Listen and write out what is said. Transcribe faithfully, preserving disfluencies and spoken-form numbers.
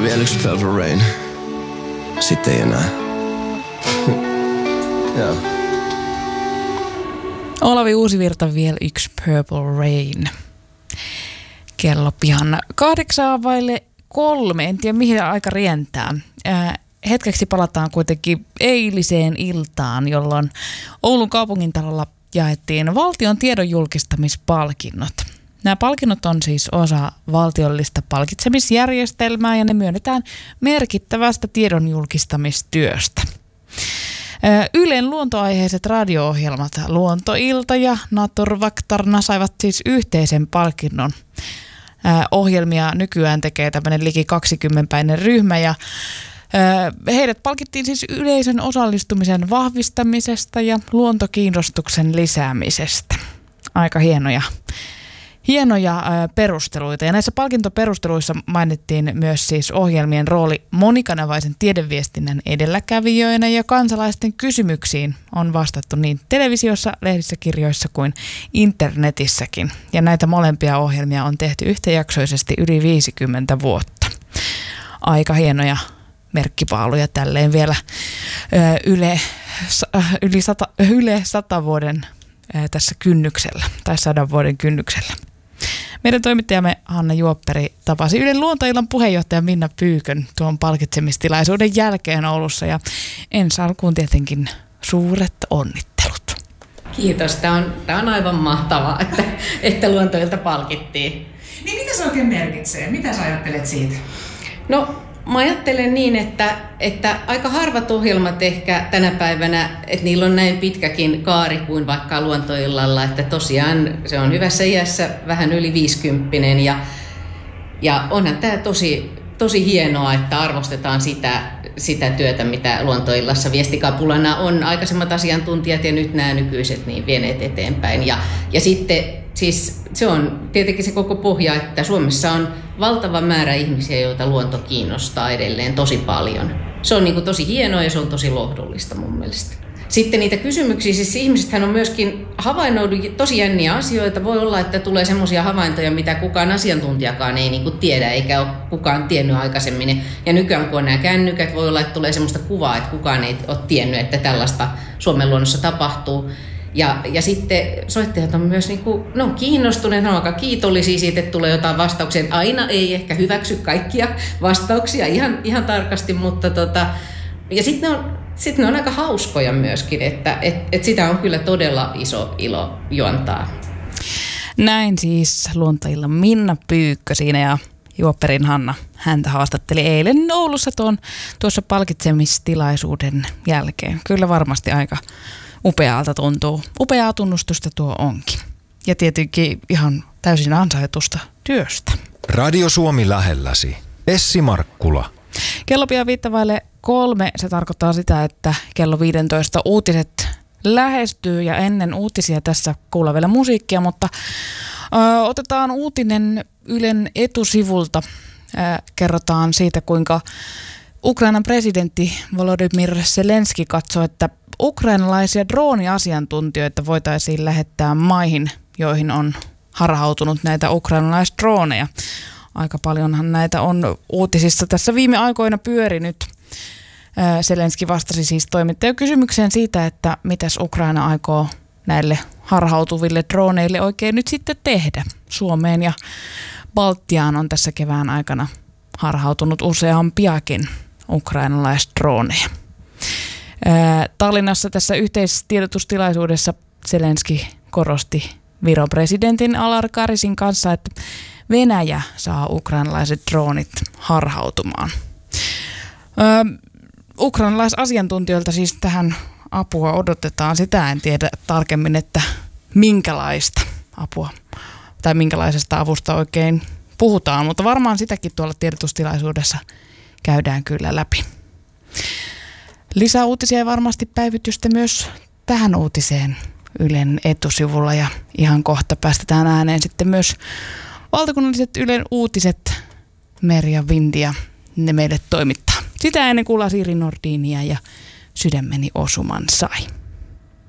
vielä yksi Purple Rain. Sitten ei enää. Joo. Olavi Uusivirta, vielä yksi Purple Rain. Kello pihan kahdeksaa vaille kolme. En tiedä mihin aika rientää. Ää, hetkeksi palataan kuitenkin eiliseen iltaan, jolloin Oulun kaupungintalolla jaettiin valtion tiedonjulkistamispalkinnot. Nämä palkinnot on siis osa valtiollista palkitsemisjärjestelmää ja ne myönnetään merkittävästä tiedonjulkistamistyöstä. Ylen luontoaiheiset radio-ohjelmat Luontoilta ja Naturvaktarna saivat siis yhteisen palkinnon. Ohjelmia nykyään tekee tämmöinen liki kaksikymmenpäinen ryhmä ja heidät palkittiin siis yleisön osallistumisen vahvistamisesta ja luontokiinnostuksen lisäämisestä. Aika hienoja. Hienoja perusteluita ja näissä palkintoperusteluissa mainittiin myös siis ohjelmien rooli monikanavaisen tiedeviestinnän edelläkävijöinä ja kansalaisten kysymyksiin on vastattu niin televisiossa, lehdissä, kirjoissa kuin internetissäkin. Ja näitä molempia ohjelmia on tehty yhtäjaksoisesti yli viisikymmentä vuotta. Aika hienoja merkkipaaluja tälleen vielä yle, yli sata, yle sata vuoden tässä kynnyksellä tai sadan vuoden kynnyksellä. Meidän toimittajamme Hanna Juopperi tapasi Ylen luontoillan puheenjohtaja Minna Pyykön tuon palkitsemistilaisuuden jälkeen Oulussa ja ensi alkuun tietenkin suuret onnittelut. Kiitos, tämä on, tämä on aivan mahtavaa, että, että luontoilta palkittiin. Niin mitä se oikein merkitsee? Mitä sä ajattelet siitä? No mä ajattelen niin, että, että aika harvat ohjelmat ehkä tänä päivänä, että niillä on näin pitkäkin kaari kuin vaikka luontoillalla, että tosiaan se on hyvässä iässä vähän yli viisikymppinen ja, ja onhan tämä tosi, tosi hienoa, että arvostetaan sitä, sitä työtä, mitä luontoillassa viestikapulana on aikaisemmat asiantuntijat ja nyt nämä nykyiset niin vieneet eteenpäin. Ja, ja sitten siis se on tietenkin se koko pohja, että Suomessa on valtava määrä ihmisiä, joita luonto kiinnostaa edelleen tosi paljon. Se on niin kuin tosi hienoa ja se on tosi lohdullista mun mielestä. Sitten niitä kysymyksiä, siis ihmisethän on myöskin havainnoinut tosi jänniä asioita. Voi olla, että tulee semmoisia havaintoja, mitä kukaan asiantuntijakaan ei niin kuin tiedä, eikä ole kukaan tiennyt aikaisemmin. Ja nykyään kun on nämä kännykät, voi olla, että tulee semmoista kuvaa, että kukaan ei ole tiennyt, että tällaista Suomen luonnossa tapahtuu. Ja, ja sitten soittajat on myös niin kuin, ne on kiinnostuneet, ne on aika kiitollisia siitä, että tulee jotain vastauksia. Aina ei ehkä hyväksy kaikkia vastauksia ihan, ihan tarkasti, mutta tota, ja sitten ne, sit ne on aika hauskoja myöskin, että et, et sitä on kyllä todella iso ilo juontaa. Näin siis luontoillan Minna Pyykkö siinä ja Juopperin Hanna häntä haastatteli eilen Oulussa tuon, tuossa palkitsemistilaisuuden jälkeen. Kyllä varmasti aika upealta tuntuu. Upeaa tunnustusta tuo onkin. Ja tietenkin ihan täysin ansaitusta työstä. Radio Suomi lähelläsi. Essi Markkula. Kello pian viittavaille kolme. Se tarkoittaa sitä, että kello viisitoista uutiset lähestyy ja ennen uutisia tässä kuulla vielä musiikkia, mutta ö, otetaan uutinen Ylen etusivulta. Ö, kerrotaan siitä, kuinka Ukrainan presidentti Volodymyr Zelenski katsoo, että ukrainalaisia drooniasiantuntijoita voitaisiin lähettää maihin, joihin on harhautunut näitä ukrainalaisdrooneja. Aika paljonhan näitä on uutisissa tässä viime aikoina pyörinyt. Zelenski vastasi siis toimittajakysymykseen siitä, että mitäs Ukraina aikoo näille harhautuville drooneille oikein nyt sitten tehdä. Suomeen ja Baltiaan on tässä kevään aikana harhautunut useampiakin ukrainalaisdrooneja. Tallinnassa tässä yhteistiedotustilaisuudessa Zelenski korosti Viron presidentin Alar Karisin kanssa, että Venäjä saa ukrainalaiset droonit harhautumaan. Ö, ukrainalaisasiantuntijoilta siis tähän apua odotetaan. Sitä en tiedä tarkemmin, että minkälaista apua tai minkälaisesta avusta oikein puhutaan, mutta varmaan sitäkin tuolla tiedotustilaisuudessa käydään kyllä läpi. Lisäuutisia ja varmasti päivitystä myös tähän uutiseen Ylen etusivulla ja ihan kohta päästetään ääneen sitten myös valtakunnalliset Ylen uutiset. Merja Vindia ne meille toimittaa. Sitä ennen kuullaan Siiri Nordinia ja Sydämeni osuman sai.